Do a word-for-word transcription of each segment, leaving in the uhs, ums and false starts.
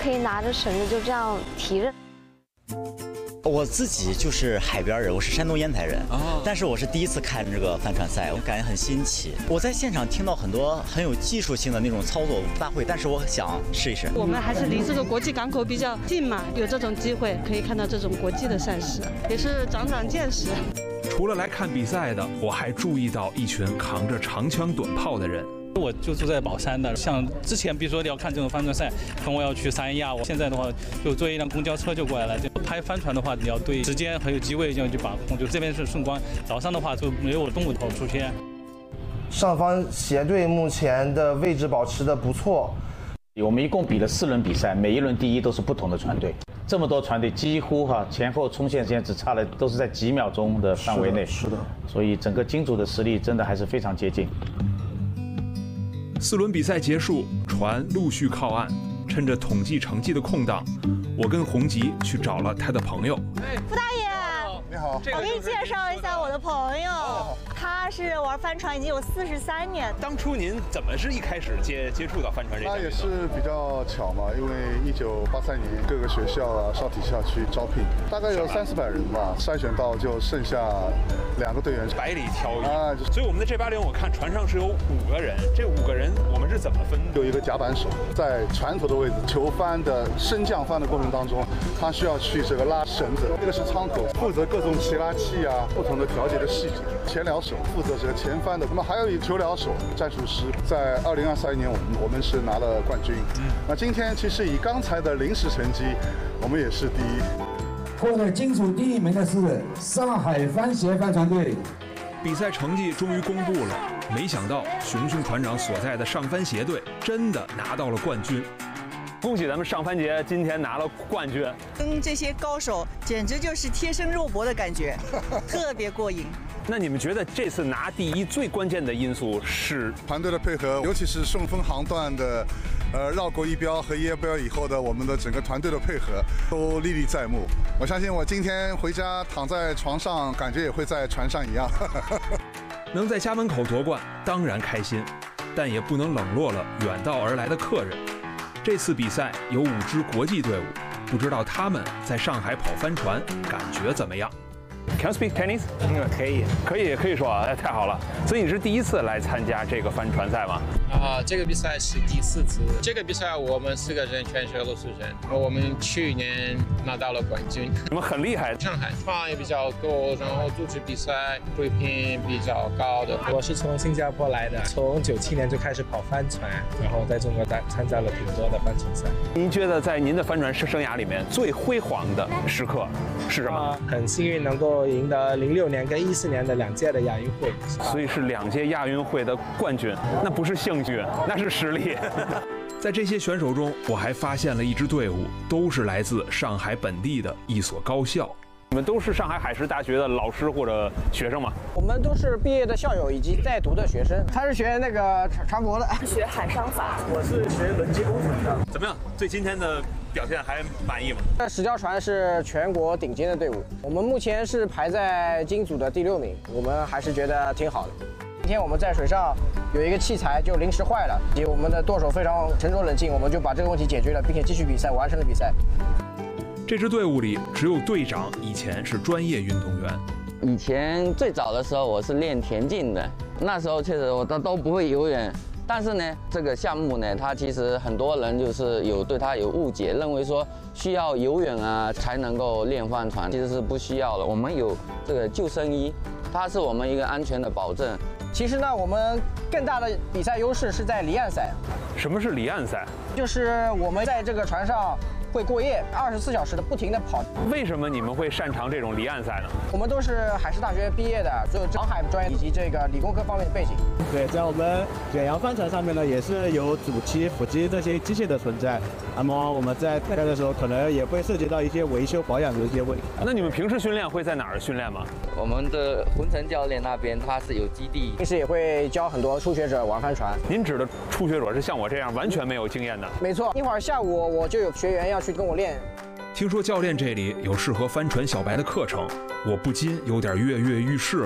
可以拿着绳子就这样提着。 我自己就是海边人，我是山东烟台人，哦、但是我是第一次看这个帆船赛，我感觉很新奇。我在现场听到很多很有技术性的那种操作大会，但是我想试一试。 我们还是离这个国际港口比较近嘛，有这种机会可以看到这种国际的赛事，也是长长见识。 除了来看比赛的，我还注意到一群扛着长枪短炮的人。 我就住在宝山的，像之前比如说要看这种帆船赛，可能我要去三亚，我现在的话就坐一辆公交车就过来了。就拍帆船的话，你要对时间还有机位这样去把控。就这边是顺光，早上的话就没有中午头出现。 上方协队目前的位置保持的不错。 我们一共比了四轮比赛，每一轮第一都是不同的船队。这么多船队几乎哈前后冲线时间只差了，都是在几秒钟的范围内。 是的，是的。 所以整个金组的实力真的还是非常接近。 四轮比赛结束，船陆续靠岸。趁着统计成绩的空档，我跟洪吉去找了他的朋友。 傅大爷， 你好， 我给你介绍一下我的朋友，他是玩帆船已经有四十三年。 当初您怎么是一开始接接触到帆船这项运动？ 那也是比较巧嘛，因为一九八三年各个学校啊、少体校去招聘，大概有三四百人吧，筛选到就剩下两个队员， 百里挑一啊。所以我们的这八零，我看船上是有五个人，这五个人我们是怎么分的？ 有一个甲板手在船头的位置，求帆的升降帆的过程当中，他需要去这个拉绳子，这个是舱口，负责各种齐拉器啊、不同的调节的细节。前撩手负责这个前帆的，那么还有一球撩手战术师，在二零二三年我们我们是拿了冠军。嗯，那今天其实以刚才的临时成绩，我们也是第一。 获得金组第一名的是上海帆协帆船队。 比赛成绩终于公布了，没想到熊熊船长所在的上帆协队真的拿到了冠军。 恭喜咱们上帆节今天拿了冠军， 跟这些高手简直就是贴身肉搏的感觉，特别过瘾。 那你们觉得这次拿第一最关键的因素是团队的配合，尤其是顺风航段的，呃，绕过一标和一标以后的我们的整个团队的配合都历历在目。我相信我今天回家躺在床上，感觉也会在船上一样。 能在家门口夺冠，当然开心，但也不能冷落了远道而来的客人。这次比赛有五支国际队伍，不知道他们在上海跑帆船感觉怎么样。 Can you speak Chinese？ 嗯，可以， 可以，可以说啊，哎，太好了。所以你是第一次来参加这个帆船赛吗？ 啊，这个比赛是第四次。这个比赛我们四个人全是俄罗斯人，我们去年拿到了冠军。 你们很厉害。 上海船也比较多，然后组织比赛水平比较高的。 我是从新加坡来的，从九七年就开始跑帆船，然后在中国参参加了挺多的帆船赛。 您觉得在您的帆船生涯里面最辉煌的时刻是什么？ 啊、很幸运能够赢得零六年跟一四年的两届的亚运会， 所以是两届亚运会的冠军，那不是幸运，那是实力。 在这些选手中，我还发现了一支队伍，都是来自上海本地的一所高校。 你们都是上海海事大学的老师或者学生吗？ 我们都是毕业的校友以及在读的学生。他是学那个船舶的， 是学海商法。 我是学轮机工程的。 怎么样？对今天的表现还满意吗？ 这十条船是全国顶尖的队伍，我们目前是排在金组的第六名，我们还是觉得挺好的。今天我们在水上有一个器材就临时坏了，以及我们的舵手非常沉着冷静，我们就把这个问题解决了，并且继续比赛，完成了比赛。 这支队伍里只有队长以前是专业运动员。 以前最早的时候我是练田径的，那时候确实我都都不会游泳。但是呢，这个项目呢，它其实很多人就是有对它有误解，认为说需要游泳啊才能够练帆船，其实是不需要的。我们有这个救生衣，它是我们一个安全的保证。 其实呢，我们更大的比赛优势是在离岸赛。 什么是离岸赛？ 就是我们在这个船上会过夜，二十四小时的不停的跑。 为什么你们会擅长这种离岸赛呢？ 我们都是海事大学毕业的，就航海专业以及这个理工科方面的背景。 对，在我们远洋帆船上面呢，也是有主机、辅机这些机械的存在。那么我们在开的时候，可能也会涉及到一些维修保养的一些问题。 那你们平时训练会在哪儿训练吗？ 我们的浑成教练那边他是有基地， 平时也会教很多初学者玩帆船。 您指的初学者是像我这样完全没有经验的？ 没错，一会儿下午我就有学员要去跟我练。 听说教练这里有适合帆船小白的课程，我不禁有点跃跃欲试了。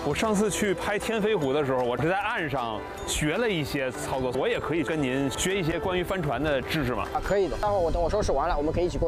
我上次去拍天飞湖的时候，我是在岸上学了一些操作，我也可以跟您学一些关于帆船的知识吗？ 啊，可以的。待会儿我等我收拾完了，我们可以一起过。